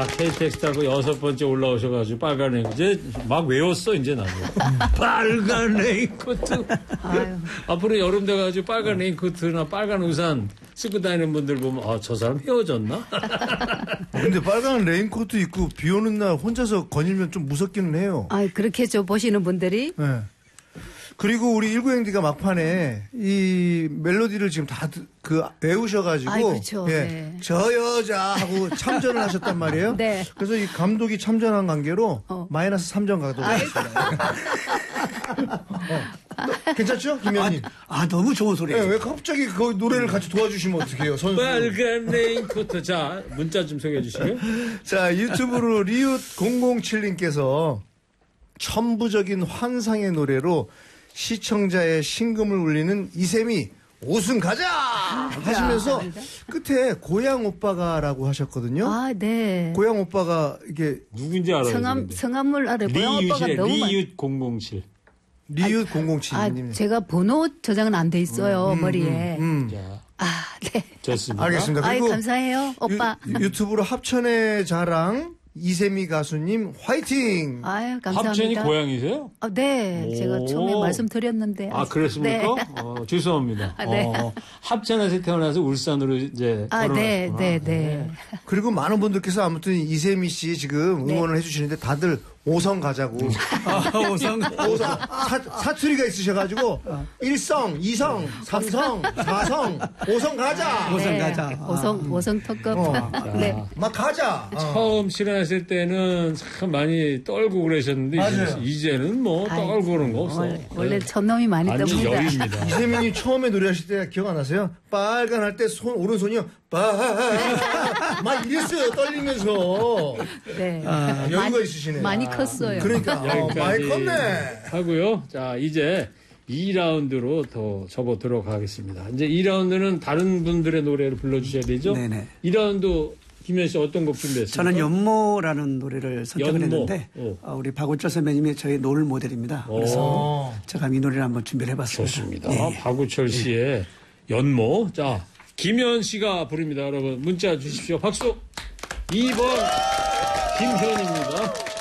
KTX 타고 6번째 올라오셔가지고 빨간 레인코트. 이제 막 외웠어, 이제 나도. 빨간 레인코트. 앞으로 여름 돼가지고 빨간 레인코트나 빨간 우산 쓰고 다니는 분들 보면, 아, 저 사람 헤어졌나? 근데 빨간 레인코트 입고 비 오는 날 혼자서 거닐면 좀 무섭기는 해요. 아, 그렇게 좀 보시는 분들이. 네. 그리고 우리 19행디가 막판에 이 멜로디를 지금 다 외우셔가지고. 아, 그렇죠. 예, 네. 저 여자하고 참전을 하셨단 말이에요. 네. 그래서 이 감독이 참전한 관계로 마이너스 3점 가도록하겠습니다. 괜찮죠? 김현님. 너무 좋은 소리예요. 네, 왜 갑자기 그 노래를 같이 도와주시면 어떡해요, 선수. 빨간 레인코트. 자, 문자 좀 소개해 주시고요. 자, 유튜브로 리웃007님께서 천부적인 환상의 노래로 시청자의 심금을 울리는 이샘이 5승 가자! 하시면서 끝에 고향 오빠가라고 하셨거든요. 아, 네. 고향 오빠가 이게 누군지 알아요. 성함을 알아요. 고향 오빠가 너무 리윷 007. 리윷 007님. 제가 번호 저장은 안 돼 있어요, 머리에. 자, 아, 네. 좋습니다. 알겠습니다. 아이, 그리고 감사해요, 오빠. 유튜브로 합천의 자랑 이세미 가수님 화이팅! 아유, 감사합니다. 합천이 고향이세요? 아, 네. 제가 처음에 말씀드렸는데. 아, 그랬습니까? 네. 죄송합니다. 아, 네. 합천에서 태어나서 울산으로 이제 아, 네, 결혼하셨구나. 네, 네. 그리고 많은 분들께서 아무튼 이세미 씨 지금 응원을 해주시는데 다들 5성 가자고. 5성. 사투리가 있으셔가지고 1성, 2성, 3성, 4성, 5성 가자. 오성 가자. 오성 특급. 네. 막 가자. 처음 출연하실 때는 참 많이 떨고 그러셨는데 맞아요. 이제는 뭐 떨고 그런 거 없어. 원래 촌놈이 많이 아니, 뜹니다. 여유입니다. 이세민이 처음에 노래하실 때 기억 안 나세요? 빨간 할 때 오른손이요. 막 이랬어요. 떨리면서. 네. 여유가 있으시네요. 많이 컸어요. 그러니까 많이 컸네. 하고요. 자, 이제 2라운드로 더 접어들어 가겠습니다. 이제 2라운드는 다른 분들의 노래를 불러주셔야 되죠? 네네. 2라운드 김현 씨 어떤 곡 준비했습니까? 저는 연모라는 노래를 선택을 연모. 했는데 우리 박우철 선배님이 저희 롤 모델입니다. 그래서 제가 이 노래를 한번 준비를 해봤습니다. 좋습니다. 네. 박우철 씨의 연모. 자, 김현 씨가 부릅니다. 여러분 문자 주십시오. 박수. 2번 김현입니다.